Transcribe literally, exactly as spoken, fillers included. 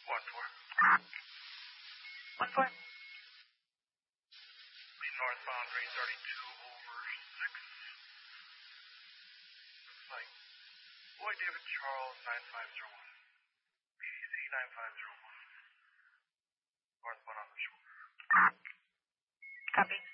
One four. One four. Lead northbound three thirty-two over six. Like, Boy David Charles nine five zero one. B D C nine five zero one. Northbound on the shore. Copy.